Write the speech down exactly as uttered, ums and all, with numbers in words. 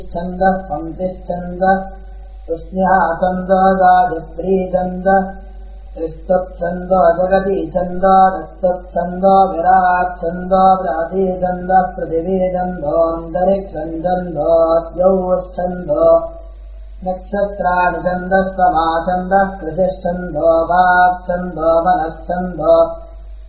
छन्दः पङ्क्तिश्छन्दः तुष्ण्यः छन्दः गायत्रीछन्दः त्रिस्तच्छन्दः जगतीछन्दः रक्तच्छन्दः विराट्छन्दः प्रातिछन्दः पृथिवीछन्दोऽन्तरिक्षच्छन्दः द्यौश्छन्दः नक्षत्राणि छन्दः समाछन्दः कृतिश्छन्दः वाक्छन्दः मनश्छन्दः